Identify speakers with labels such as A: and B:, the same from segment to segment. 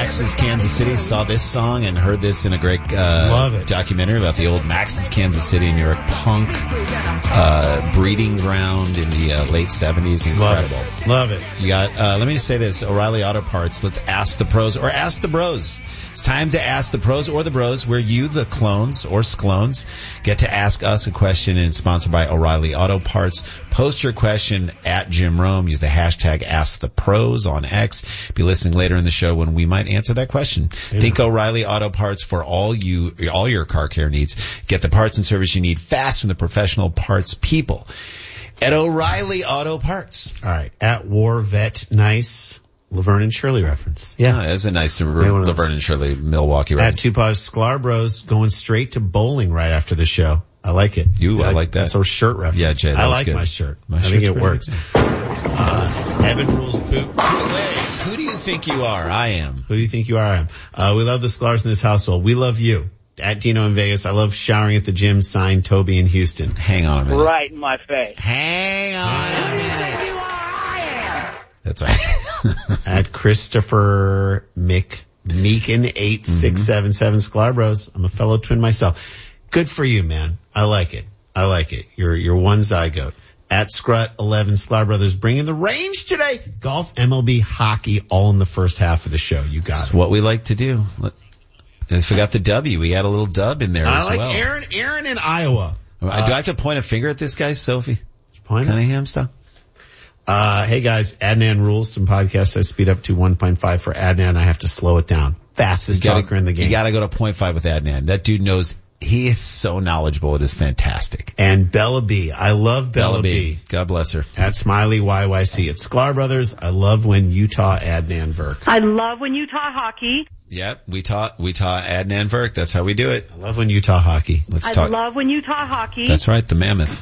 A: Max's Kansas City. Saw this song and heard this in a great documentary about the old Max's Kansas City, New York punk breeding ground in the late 70s. Incredible.
B: Love it.
A: You got, let me just say this, O'Reilly Auto Parts. Let's ask the pros or ask the bros. It's time to ask the pros or the bros, where you, the clones or sklones, get to ask us a question, and it's sponsored by O'Reilly Auto Parts. Post your question at Jim Rome. Use the hashtag AskThePros on X. Be listening later in the show when we might answer that question. Yeah. Think O'Reilly Auto Parts for all your car care needs. Get the parts and service you need fast from the professional parts people at O'Reilly Auto Parts.
B: All right. At War Vet Nice. Laverne and Shirley reference.
A: Yeah, that's a nice Laverne and Shirley Milwaukee reference.
B: At Tupac Sklar Bros going straight to bowling right after the show. I like it.
A: I like that.
B: That's our shirt reference.
A: Yeah, Jay,
B: I like
A: good.
B: my shirt. I think it works. Evan Rules Poop.
A: Who do you think you are? I am.
B: Who do you think you are? I am. We love the Sklars in this household. We love you. At Dino in Vegas. I love showering at the gym. Signed Toby in Houston.
A: Hang on a minute.
C: Right in my face.
A: Hang on a minute. That's right.
B: At Christopher Meekin 8677 Sklar Bros. I'm a fellow twin myself. Good for you, man. I like it. You're one zygote. At Scrut 11 Sklar Brothers bringing the range today. Golf, MLB, hockey, all in the first half of the show. You got
A: That's
B: it.
A: what we like to do. I forgot the W. We had a little dub in there as well.
B: I like Aaron in Iowa.
A: Do I have to point a finger at this guy, Sophie? Cunningham style?
B: Hey guys, Adnan rules. Some podcasts I speed up to 1.5 for Adnan. I have to slow it down. Fastest talker in the game.
A: You gotta go to 0.5 with Adnan. That dude knows, he is so knowledgeable. It is fantastic.
B: And Bella B. I love Bella B.
A: God bless her.
B: At Smiley YYC. At Sklar Brothers. I love when Utah Adnan Verk.
D: I love when Utah hockey.
A: Yep. We taught Adnan Verk. That's how we do it.
B: I love when Utah hockey.
D: I love when Utah hockey.
A: That's right. The Mammoth.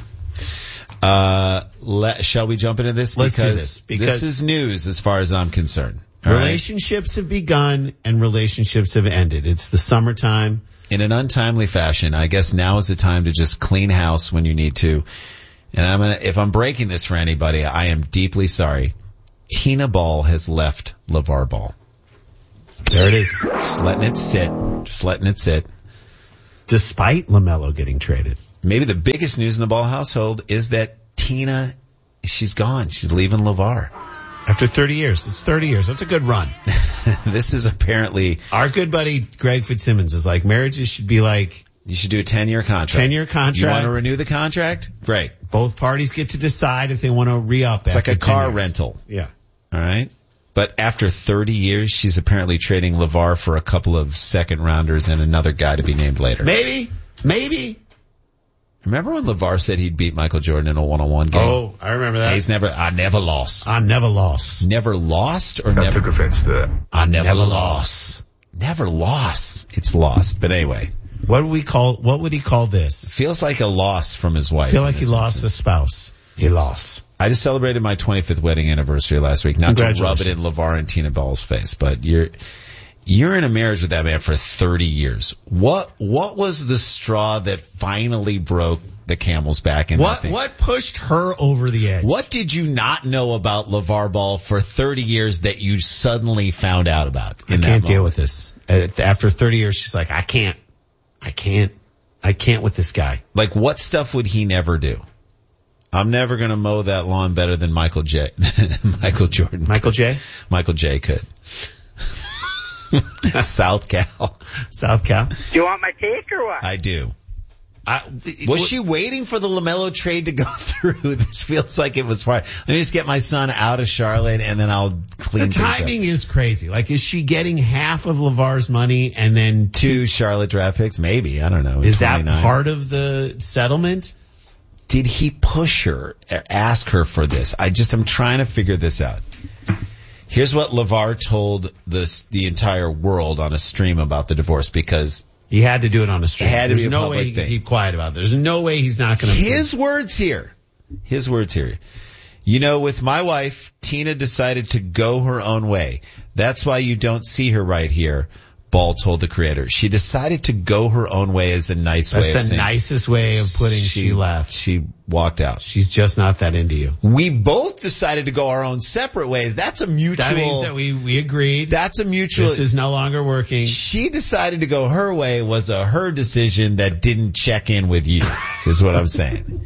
A: Shall we jump into this?
B: Let's do this. Because
A: this is news as far as I'm concerned.
B: Relationships have begun and relationships have ended. It's the summertime.
A: In an untimely fashion, I guess now is the time to just clean house when you need to. And if I'm breaking this for anybody, I am deeply sorry. Tina Ball has left LeVar Ball.
B: There it is.
A: Just letting it sit.
B: Despite LaMelo getting traded.
A: Maybe the biggest news in the Ball household is that Tina, she's gone. She's leaving LeVar.
B: After 30 years. It's 30 years. That's a good run.
A: This is apparently...
B: Our good buddy Greg Fitzsimmons is like, marriages should be like...
A: You should do a 10-year contract.
B: 10-year contract.
A: You want to renew the contract? Great.
B: Both parties get to decide if they want to re-up.
A: It's like a car rental.
B: Yeah.
A: All right. But after 30 years, she's apparently trading LeVar for a couple of second rounders and another guy to be named later.
B: Maybe.
A: Remember when LeVar said he'd beat Michael Jordan in a one-on-one game?
B: Oh, I remember that.
A: I never lost.
B: Never lost or
E: I took offense to that.
A: I never lost. Never lost. It's lost. But anyway.
B: What would he call this?
A: Feels like a loss from his wife.
B: I feel like he lost a spouse. He lost.
A: I just celebrated my 25th wedding anniversary last week. Not to rub it in LeVar and Tina Ball's face, but you're in a marriage with that man for 30 years. What was the straw that finally broke the camel's back?
B: What pushed her over the edge?
A: What did you not know about LeVar Ball for 30 years that you suddenly found out about?
B: I can't deal with this. After 30 years, she's like, I can't with this guy.
A: Like, what stuff would he never do? I'm never going to mow that lawn better than Michael Jordan.
B: Michael J?
A: Michael J could. South Cal.
C: Do you want my take or what?
A: I do. Was she waiting for the LaMelo trade to go through? This feels like it was far. Let me just get my son out of Charlotte and then I'll clean
B: the timing is crazy. Like, is she getting half of LeVar's money and then
A: two Charlotte draft picks? Maybe. I don't know.
B: Is that part of the settlement?
A: Did he push her, ask her for this? I'm trying to figure this out. Here's what LeVar told the entire world on a stream about the divorce, because
B: he had to do it on a stream.
A: There's
B: no way he can keep quiet about it. There's no way he's not going to.
A: His words here. You know, with my wife, Tina decided to go her own way. That's why you don't see her right here. Ball told the creator. She decided to go her own way as a nice way of saying.
B: That's the nicest way of putting she left.
A: She walked out.
B: She's just not that into you.
A: We both decided to go our own separate ways. That's a mutual.
B: That means that we agreed.
A: That's a mutual.
B: This is no longer working.
A: She decided to go her way was her decision that didn't check in with you, is what I'm saying.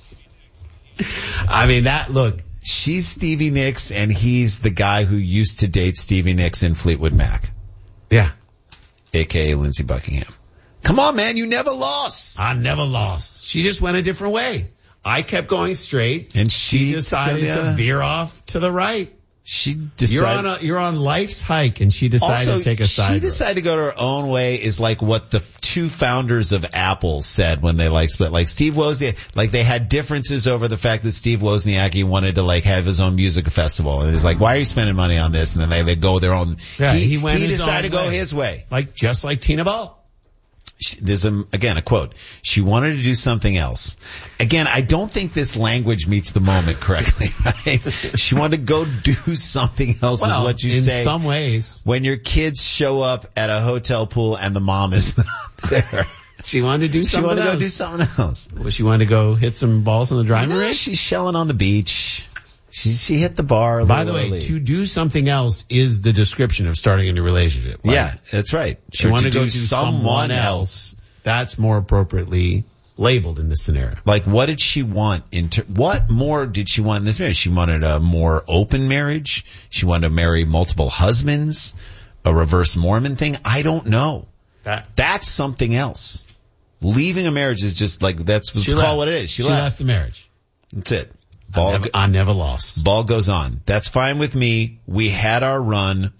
B: I mean, look.
A: She's Stevie Nicks and he's the guy who used to date Stevie Nicks in Fleetwood Mac.
B: Yeah.
A: AKA Lindsey Buckingham. Come on, man. You never lost.
B: I never lost. She just went a different way. I kept going straight.
A: And she
B: decided to veer off to the right.
A: She decided.
B: You're on life's hike and she decided to take a side road.
A: She decided to go to her own way is like what the two founders of Apple said when they split. Like Steve Wozniak, they had differences over the fact that Steve Wozniak wanted to have his own music festival. And it's like, why are you spending money on this? And then they go their own.
B: Yeah, he
A: decided to go his way.
B: Just like Tina Ball.
A: There's again a quote. She wanted to do something else. Again, I don't think this language meets the moment correctly. Right? She wanted to go do something else is what you say.
B: In some ways.
A: When your kids show up at a hotel pool and the mom is not there.
B: She wanted to do something else.
A: She wanted to go do something else.
B: Well, she wanted to go hit some balls in the driving range?
A: She's shelling on the beach. She hit the bar.
B: By the way, to do something else is the description of starting a new relationship. Right?
A: Yeah, that's right.
B: She wanted to go do someone else. That's more appropriately labeled in this scenario.
A: What did she want? What more did she want in this marriage? She wanted a more open marriage. She wanted to marry multiple husbands. A reverse Mormon thing. I don't know. That's something else. Leaving a marriage is just let's call what it is. She
B: left the marriage.
A: That's it.
B: I never lost.
A: Ball goes on. That's fine with me. We had our run.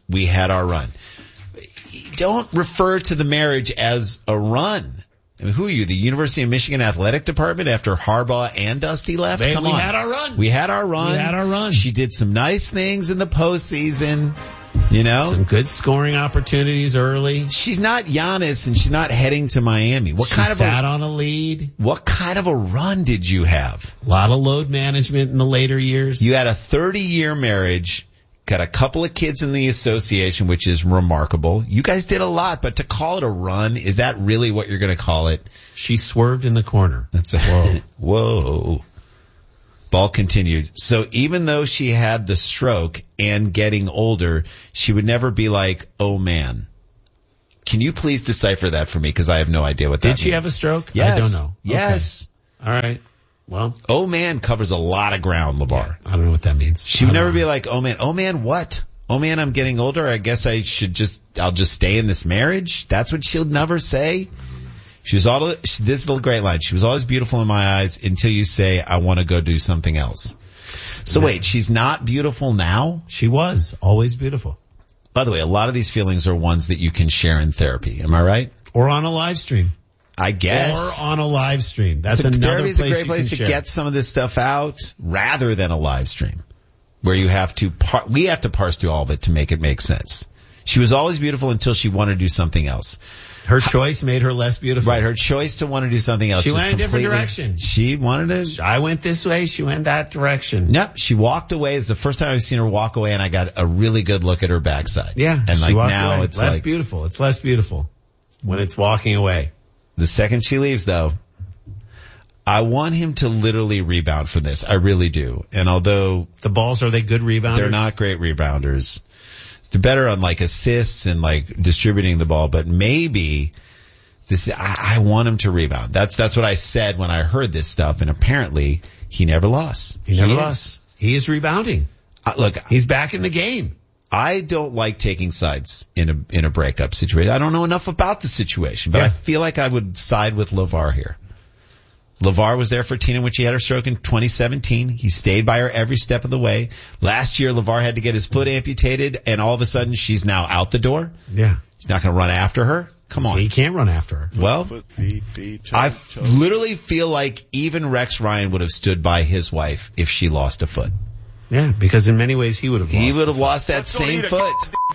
A: Don't refer to the marriage as a run. I mean, who are you? The University of Michigan Athletic Department after Harbaugh and Dusty left?
B: Come on. We had our run.
A: She did some nice things in the postseason.
B: Some good scoring opportunities early.
A: She's not Giannis and she's not heading to Miami.
B: She sat on a lead.
A: What kind of a run did you have?
B: A lot of load management in the later years.
A: You had a 30-year marriage, got a couple of kids in the association, which is remarkable. You guys did a lot, but to call it a run, is that really what you're going to call it?
B: She swerved in the corner.
A: Whoa. Ball continued. So even though she had the stroke and getting older, she would never be like, oh man. Can you please decipher that for me? Because I have no idea what that means.
B: Did she have a stroke?
A: Yes.
B: I don't know.
A: Yes.
B: Okay. All right. Well.
A: Oh man covers a lot of ground, LeVar.
B: Yeah, I don't know what that means.
A: She would never be like, oh man what? Oh man, I'm getting older. I guess I'll just stay in this marriage. That's what she'll never say. This is a great line. She was always beautiful in my eyes until you say, I want to go do something else. So wait, she's not beautiful now?
B: She was always beautiful.
A: By the way, a lot of these feelings are ones that you can share in therapy. Am I right?
B: Or on a live stream.
A: I guess.
B: Or on a live stream. That's another place you can share.
A: Therapy's a great place to get some of this stuff out rather than a live stream where you have to, we have to parse through all of it to make it make sense. She was always beautiful until she wanted to do something else.
B: Her choice made her less beautiful.
A: Right, her choice to want to do something else.
B: She went a different direction.
A: She wanted to.
B: I went this way, she went that direction.
A: Yep, she walked away. It's the first time I've seen her walk away, and I got a really good look at her backside.
B: Yeah,
A: and
B: she walked
A: now
B: away.
A: it's
B: less beautiful. It's less beautiful when it's walking away.
A: The second she leaves, though, I want him to literally rebound from this. I really do. And although
B: the Balls, are they good rebounders?
A: They're not great rebounders. They're better on assists and distributing the ball, but maybe I want him to rebound. That's what I said when I heard this stuff, and apparently he never lost.
B: He never lost. He is rebounding.
A: Look,
B: he's back in the game.
A: I don't like taking sides in a breakup situation. I don't know enough about the situation, but I feel like I would side with LeVar here. LeVar was there for Tina when she had her stroke in 2017. He stayed by her every step of the way. Last year, LeVar had to get his foot amputated, and all of a sudden, she's now out the door.
B: Yeah.
A: He's not going to run after her. Come on.
B: He can't run after her.
A: Well, I literally feel like even Rex Ryan would have stood by his wife if she lost a foot.
B: Yeah, because in many ways, he would have lost.
A: He would have lost that same foot.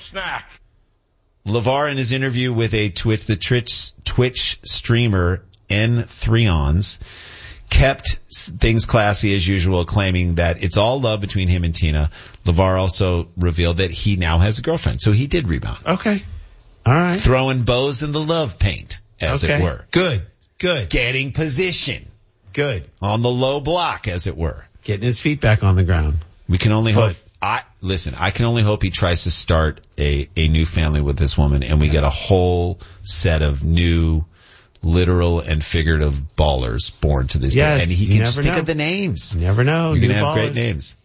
A: LeVar, in his interview with the Twitch streamer N3ons, kept things classy as usual, claiming that it's all love between him and Tina. LeVar also revealed that he now has a girlfriend, so he did rebound.
B: Okay. All right.
A: Throwing bows in the love paint, as it were.
B: Good.
A: Getting position.
B: Good.
A: On the low block, as it were.
B: Getting his feet back on the ground.
A: We can only hope. I can only hope he tries to start a new family with this woman, and we get a whole set of new literal and figurative ballers born to this.
B: Yes,
A: and he can just think of the names.
B: You never know.
A: You're going to have great names.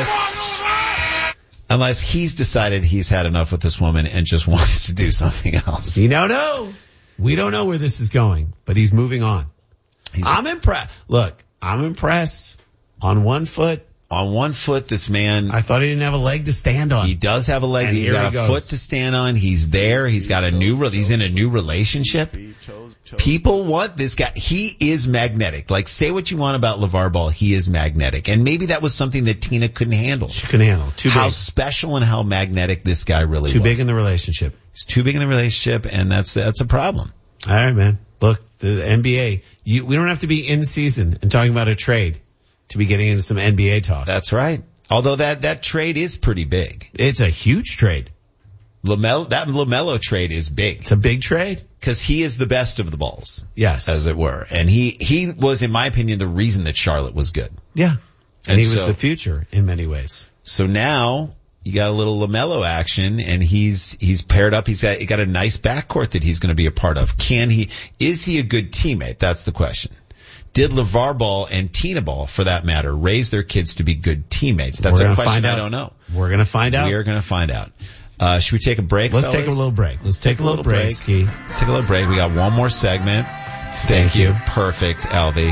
A: Unless he's decided he's had enough with this woman and just wants to do something else.
B: You don't know. We don't know where this is going, but he's moving on. I'm impressed. Look, I'm impressed. On one foot, this man. I thought he didn't have a leg to stand on.
A: He does have a leg. He's got a foot to stand on. He's there. He's got he's in a new relationship. People want this guy. He is magnetic. Like, say what you want about LeVar Ball. He is magnetic. And maybe that was something that Tina couldn't handle.
B: She couldn't handle. Too big.
A: How special and how magnetic this guy really was.
B: Too big in the relationship.
A: He's too big in the relationship, and that's a problem.
B: All right, man. Look, the NBA, we don't have to be in season and talking about a trade to be getting into some NBA talk.
A: That's right. Although that trade is pretty big.
B: It's a huge trade.
A: That LaMelo trade is big.
B: It's a big trade.
A: Because he is the best of the balls.
B: Yes.
A: As it were. And he was, in my opinion, the reason that Charlotte was good.
B: Yeah. And he was the future in many ways.
A: So now you got a little LaMelo action, and he's paired up. He got a nice backcourt that he's going to be a part of. Is he a good teammate? That's the question. Did LeVar Ball and Tina Ball, for that matter, raise their kids to be good teammates? That's a question I don't know.
B: We're going to find out.
A: We are going to find out. Should we take a break,
B: Let's
A: fellas?
B: take a little break. Let's take a little break, Ski.
A: Take a little break. We got one more segment. Thank you. Perfect, Alvy.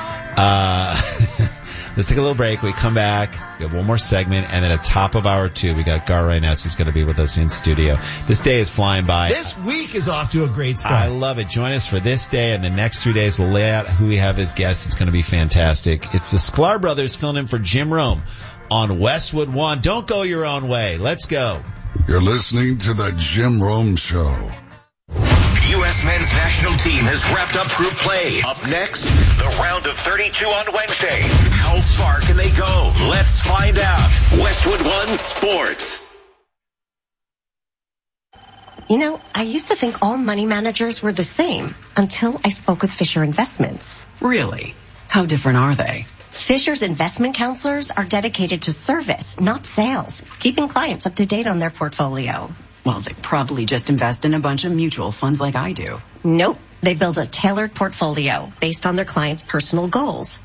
A: Let's take a little break. We come back. We have one more segment. And then at top of hour 2, we got Gar Reynes, who's going to be with us in studio. This day is flying by.
B: This week is off to a great start.
A: I love it. Join us for this day and the next 3 days. We'll lay out who we have as guests. It's going to be fantastic. It's the Sklar Brothers filling in for Jim Rome on Westwood One. Don't go your own way. Let's go.
E: You're listening to the Jim Rome Show.
F: U.S. men's national team has wrapped up group play. Up next, the round of 32 on Wednesday. How far can they go? Let's find out. Westwood One Sports.
G: You know, I used to think all money managers were the same until I spoke with Fisher Investments.
H: Really? How different are they?
G: Fisher's investment counselors are dedicated to service, not sales, keeping clients up to date on their portfolio.
H: Well, they probably just invest in a bunch of mutual funds like I do.
G: Nope. They build a tailored portfolio based on their clients' personal goals.